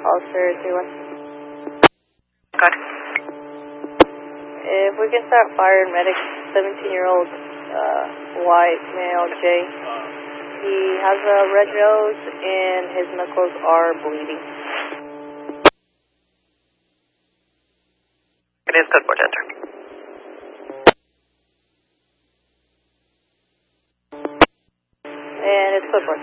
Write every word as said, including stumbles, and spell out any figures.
Officer two one. Good. If we can start firing medic, seventeen-year-old uh, white male Jay. He has a red nose and his knuckles are bleeding. It is good, enter. And it's Clipboard.